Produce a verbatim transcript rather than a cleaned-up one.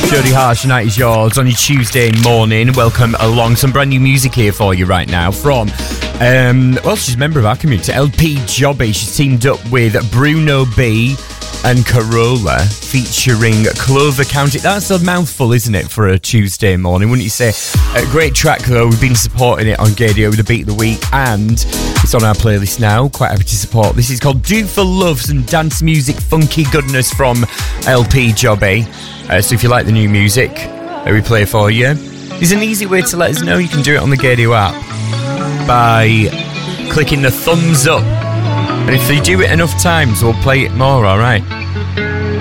Jody Harsh, Night Is Yours on your Tuesday morning. Welcome along. Some brand new music here for you right now from, um, well, she's a member of our community, L P Jobby. She's teamed up with Bruno B and Corolla featuring Clover County. That's a mouthful, isn't it, for a Tuesday morning, wouldn't you say? A great track, though. We've been supporting it on Gadio with the Beat of the Week, and it's on our playlist now. Quite happy to support. This is called Do For Love, some dance music, funky goodness from L P Jobby. Uh, so if you like the new music that we play for you, there's an easy way to let us know. You can do it on the Gadio app by clicking the thumbs up. And if you do it enough times, we'll play it more, alright?